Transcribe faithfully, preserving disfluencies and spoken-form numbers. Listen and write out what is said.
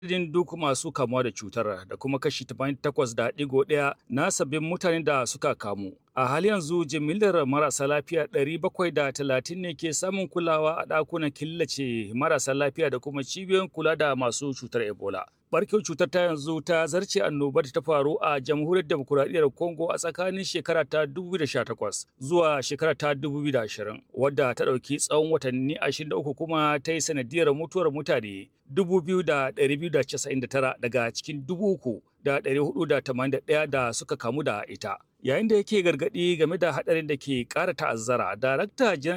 adadin duk masu kamuwa da cutar da kuma kashi tamanin da takwas da ɗigo ɗaya na sabbin mutanen da suka kamu. A hali yanzu jimillar marasa lafiya ɗari bakwai da talatin ne ke samun kulawa a ɗakunan killace marasa lafiya da kuma cibiyoyin kula da masu cutar Ebola. Barkewar cutar ta yanzu ta zarce annobar da ta faru a jamhuriyar demokuraɗiyyar Congo a tsakanin shekara ta dubu biyu da sha takwas zuwa shekara ta dubu biyu da ashirin, wadda ta ɗauki tsawon watanni ashirin da uku kuma ta yi sanadiyar mutuwar mutane dubu biyu da ɗari biyu da casa'in da tara daga cikin dubu uku da ɗari hudu da tamanin da ɗaya da suka kamu da ita. Yayin da yake gargaɗi game da haɗarin da ke ƙara ta'azzara, Darakta